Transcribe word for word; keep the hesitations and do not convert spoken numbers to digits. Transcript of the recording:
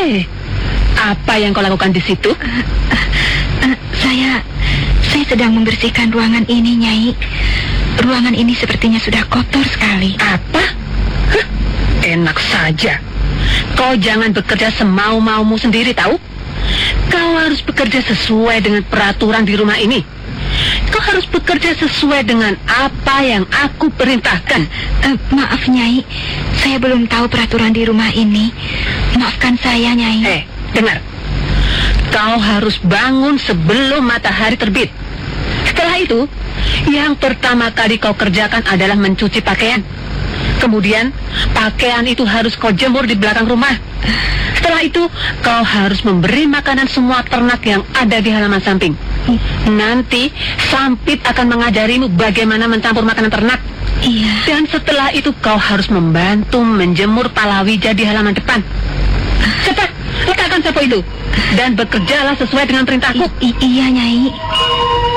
Hei, apa yang kau lakukan di situ? Uh, uh, uh, saya, saya sedang membersihkan ruangan ini, Nyai. Ruangan ini sepertinya sudah kotor sekali. Apa? Huh, enak saja. Kau jangan bekerja semau-maumu sendiri, tahu? Kau harus bekerja sesuai dengan peraturan di rumah ini. Kau harus bekerja sesuai dengan apa yang aku perintahkan. Uh, maaf, Nyai. Saya belum tahu peraturan di rumah ini. Maafkan saya, Nyai. Eh, dengar. Kau harus bangun sebelum matahari terbit. Setelah itu, yang pertama kali kau kerjakan adalah mencuci pakaian. Kemudian, pakaian itu harus kau jemur di belakang rumah. Setelah itu, kau harus memberi makanan semua ternak yang ada di halaman samping. Nanti, Sampit akan mengajarimu bagaimana mencampur makanan ternak. Iya. Dan setelah itu, kau harus membantu menjemur palawija di halaman depan. Cepat, letakkan sapu itu. Dan bekerjalah sesuai dengan perintahku. I- i- iya, Nyai.